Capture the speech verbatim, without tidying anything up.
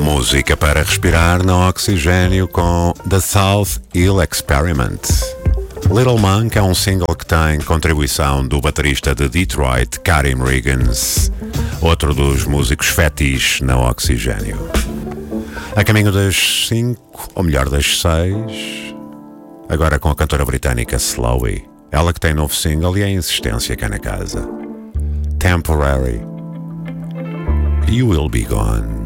Música para respirar no oxigênio com The South Hill Experiment. Little Monk é um single que tem contribuição do baterista de Detroit, Karim Riggins, outro dos músicos fetiche no oxigênio. A caminho das cinco, ou melhor das seis, agora com a cantora britânica Slowey, ela que tem novo single e a insistência cá na casa. Temporary. You Will Be Gone.